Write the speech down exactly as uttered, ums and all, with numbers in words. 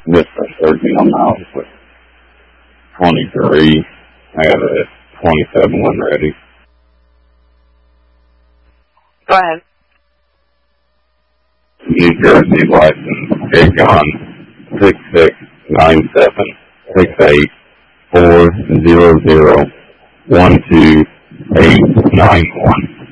This is thirteen miles with twenty-three. I got a twenty-seven one ready. Go ahead. New Jersey license, Aegon six six nine seven six eight four zero zero one two eight nine one.